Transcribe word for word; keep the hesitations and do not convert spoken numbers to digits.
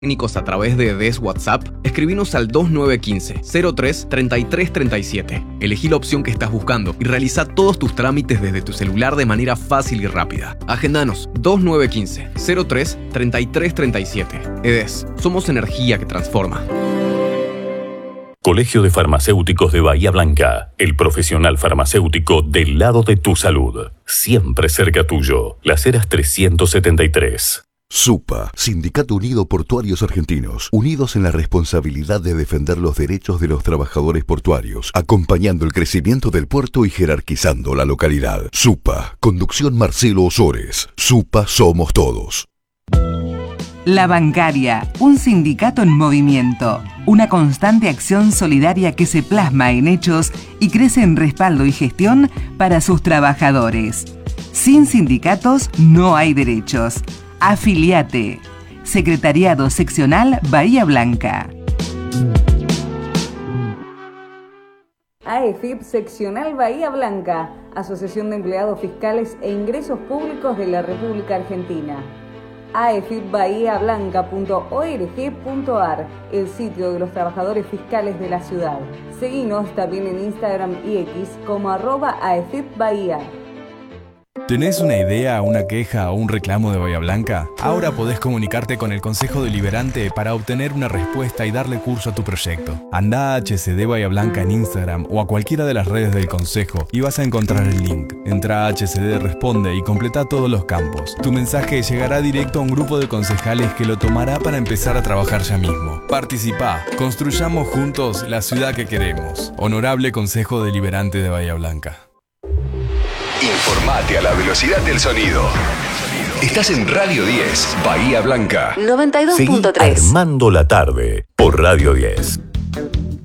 técnicos a través de E D E S WhatsApp, escribinos al dos nueve uno cinco, cero tres, treinta y tres treinta y siete. Elegí la opción que estás buscando y realiza todos tus trámites desde tu celular de manera fácil y rápida. Agendanos dos nueve uno cinco, cero tres, treinta y tres treinta y siete. E D E S, somos energía que transforma. Colegio de Farmacéuticos de Bahía Blanca, el profesional farmacéutico del lado de tu salud. Siempre cerca tuyo. Las Heras trescientos setenta y tres. SUPA, Sindicato Unido Portuarios Argentinos, unidos en la responsabilidad de defender los derechos de los trabajadores portuarios, acompañando el crecimiento del puerto y jerarquizando la localidad. SUPA, conducción Marcelo Osores. SUPA somos todos. La Bancaria, un sindicato en movimiento, una constante acción solidaria que se plasma en hechos y crece en respaldo y gestión para sus trabajadores. Sin sindicatos no hay derechos. Afiliate. Secretariado Seccional Bahía Blanca. A E F I P Seccional Bahía Blanca, Asociación de Empleados Fiscales e Ingresos Públicos de la República Argentina. a e f i p bahía blanca punto org punto a r, el sitio de los trabajadores fiscales de la ciudad. Seguinos también en Instagram y X como arroba a e f i p bahía. ¿Tenés una idea, una queja o un reclamo de Bahía Blanca? Ahora podés comunicarte con el Consejo Deliberante para obtener una respuesta y darle curso a tu proyecto. Andá a H C D Bahía Blanca en Instagram o a cualquiera de las redes del Consejo y vas a encontrar el link. Entrá a H C D Responde y completá todos los campos. Tu mensaje llegará directo a un grupo de concejales que lo tomará para empezar a trabajar ya mismo. Participá, construyamos juntos la ciudad que queremos. Honorable Consejo Deliberante de Bahía Blanca. Informate a la velocidad del sonido. Estás en Radio diez, Bahía Blanca. noventa y dos punto tres. Armando la tarde por Radio diez.